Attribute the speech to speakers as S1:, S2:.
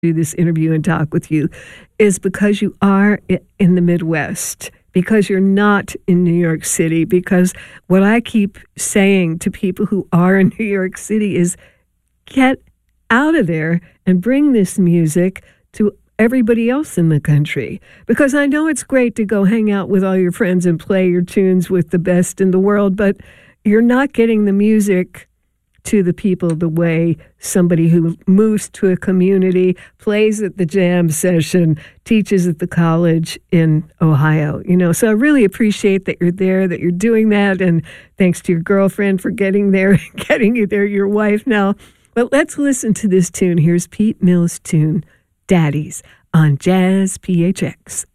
S1: do this interview and talk with you is because you are in the Midwest, because you're not in New York City, because what I keep saying to people who are in New York City is get out of there and bring this music to everybody else in the country. Because I know it's great to go hang out with all your friends and play your tunes with the best in the world, but you're not getting the music to the people the way somebody who moves to a community, plays at the jam session, teaches at the college in Ohio. So I really appreciate that you're there, that you're doing that, and thanks to your girlfriend for getting there, getting you there, your wife now. But let's listen to this tune. Here's Pete Mills' tune, Daddies, on Jazz PHX.